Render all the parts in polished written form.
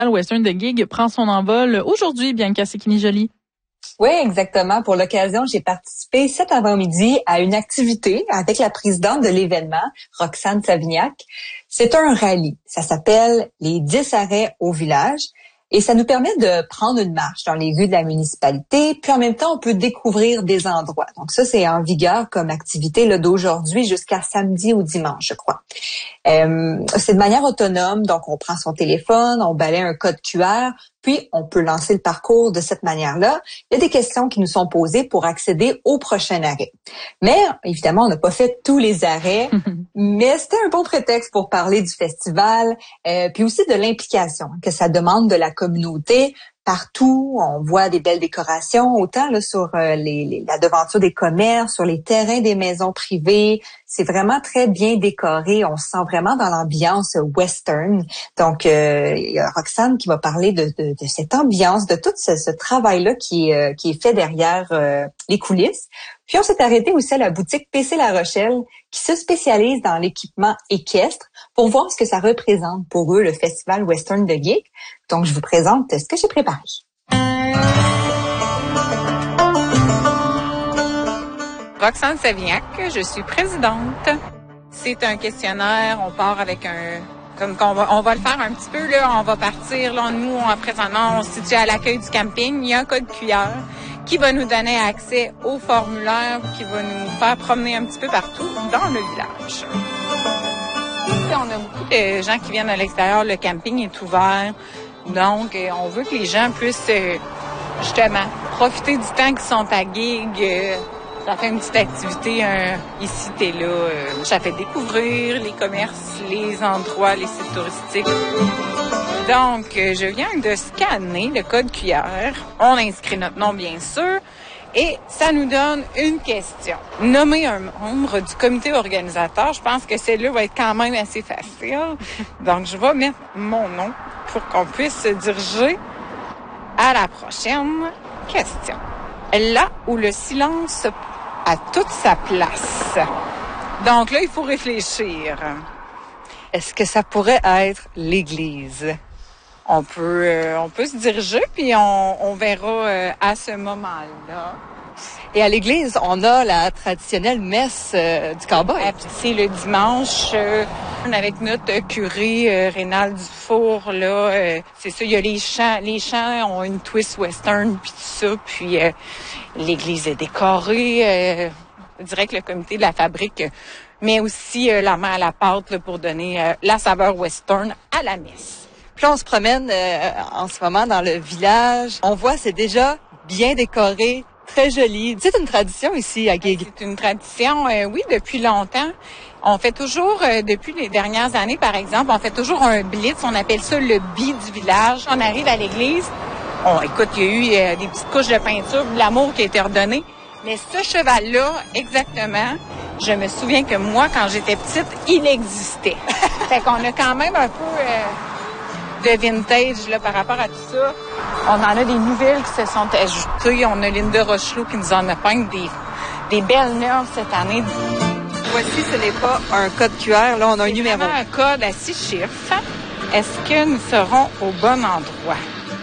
Le Western de Gig prend son envol aujourd'hui, Bianca Cecchini-Joly. Oui, exactement. Pour l'occasion, j'ai participé cet avant-midi à une activité avec la présidente de l'événement, Roxane Savignac. C'est un rallye. Ça s'appelle les 10 arrêts au village. Et ça nous permet de prendre une marche dans les rues de la municipalité, puis en même temps, on peut découvrir des endroits. Donc ça, c'est en vigueur comme activité là, d'aujourd'hui jusqu'à samedi ou dimanche, je crois. C'est de manière autonome, donc on prend son téléphone, on balaie un code QR, puis on peut lancer le parcours de cette manière-là. Il y a des questions qui nous sont posées pour accéder au prochain arrêt. Mais évidemment, on n'a pas fait tous les arrêts, mais c'était un bon prétexte pour parler du festival, puis aussi de l'implication que ça demande de la communauté. Partout, on voit des belles décorations, autant là, sur la devanture des commerces, sur les terrains des maisons privées. C'est vraiment très bien décoré. On se sent vraiment dans l'ambiance western. Donc, il y a Roxane qui va parler de cette ambiance, de tout ce travail-là qui est fait derrière les coulisses. Puis, on s'est arrêté aussi à la boutique PC La Rochelle, qui se spécialise dans l'équipement équestre, pour voir ce que ça représente pour eux, le Festival Western de Gig. Donc, je vous présente ce que j'ai préparé. Roxane Savignac, je suis présidente. C'est un questionnaire, on part avec on va le faire un petit peu, là, on va partir, là, nous, présentement, on se situe à l'accueil du camping, il y a un code QR qui va nous donner accès au formulaire, qui va nous faire promener un petit peu partout dans le village. On a beaucoup de gens qui viennent à l'extérieur, le camping est ouvert, donc on veut que les gens puissent justement profiter du temps qu'ils sont à Gig. Ça fait une petite activité ici, t'es là. Ça fait découvrir les commerces, les endroits, les sites touristiques. Donc, je viens de scanner le code QR. On inscrit notre nom, bien sûr. Et ça nous donne une question. Nommer un membre du comité organisateur, je pense que celle-là va être quand même assez facile. Donc, je vais mettre mon nom pour qu'on puisse se diriger à la prochaine question. Là où le silence a toute sa place. Donc là, il faut réfléchir. Est-ce que ça pourrait être l'église? On peut se diriger, puis on verra à ce moment-là. Et à l'église, on a la traditionnelle messe du cowboy. C'est le dimanche, avec notre curé Rénal Dufour, là. C'est ça, il y a les chants. Les chants ont une twist western, puis tout ça. Puis l'église est décorée. Je dirais que le comité de la fabrique met aussi la main à la pâte là, pour donner la saveur western à la messe. Puis là, on se promène en ce moment dans le village. On voit, c'est déjà bien décoré, très joli. C'est une tradition ici à Gig. C'est une tradition, oui, depuis longtemps. On fait toujours, depuis les dernières années, par exemple, on fait toujours un blitz. On appelle ça le bi du village. On arrive à l'église. Écoute, il y a eu des petites couches de peinture, de l'amour qui a été redonné. Mais ce cheval-là, exactement, je me souviens que moi, quand j'étais petite, il existait. Fait qu'on a quand même un peu de vintage là, par rapport à tout ça. On en a des nouvelles qui se sont ajoutées. On a Linda Rochelot qui nous en a peint des belles neuves cette année. Voici, ce n'est pas un code QR, là, on a un numéro. C'est un code à 6 chiffres. Est-ce que nous serons au bon endroit?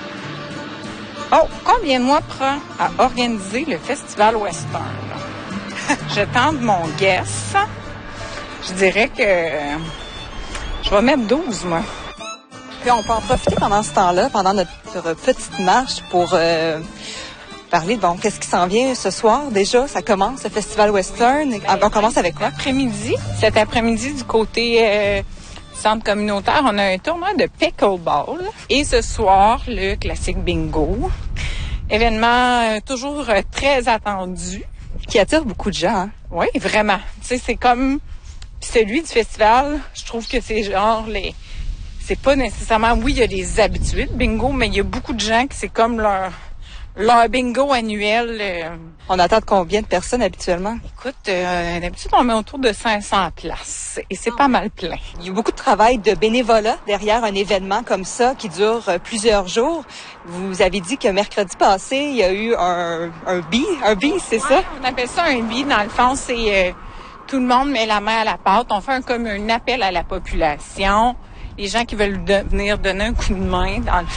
Oh, combien de mois prend à organiser le Festival Western? Je tente mon guess. Je dirais que je vais mettre 12, moi. Puis on peut en profiter pendant ce temps-là, pendant notre petite marche pour parler de, qu'est-ce qui s'en vient ce soir déjà? Ça commence, le Festival Western. On commence avec quoi? Cet après-midi, du côté centre communautaire, on a un tournoi de pickleball. Et ce soir, le classique bingo. Événement toujours très attendu. Qui attire beaucoup de gens. Hein? Oui, vraiment. Tu sais, c'est comme celui du festival. Je trouve que c'est genre c'est pas nécessairement... Oui, il y a des habitués de bingo, mais il y a beaucoup de gens qui c'est comme leur bingo annuel. On attend combien de personnes habituellement? Écoute, d'habitude, on met autour de 500 places et c'est pas mal plein. Il y a beaucoup de travail de bénévolat derrière un événement comme ça qui dure plusieurs jours. Vous avez dit que mercredi passé, il y a eu un bi, c'est ça? On appelle ça un bi. Dans le fond, c'est tout le monde met la main à la pâte. On fait un appel à la population. les gens qui veulent venir donner un coup de main dans le